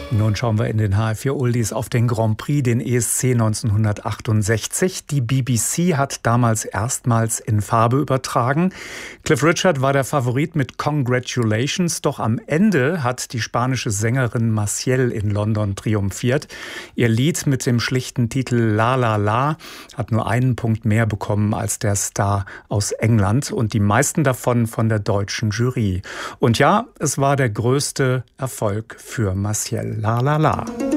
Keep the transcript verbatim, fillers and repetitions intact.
Nun schauen wir in den H R vier Oldies auf den Grand Prix, den E S C neunzehnhundertachtundsechzig. Die B B C hat damals erstmals in Farbe übertragen. Cliff Richard war der Favorit mit Congratulations, doch am Ende hat die spanische Sängerin Maciel in London triumphiert. Ihr Lied mit dem schlichten Titel La La La hat nur einen Punkt mehr bekommen als der Star aus England und die meisten davon von der deutschen Jury. Und ja, es war der größte Erfolg für Maciel. La La La.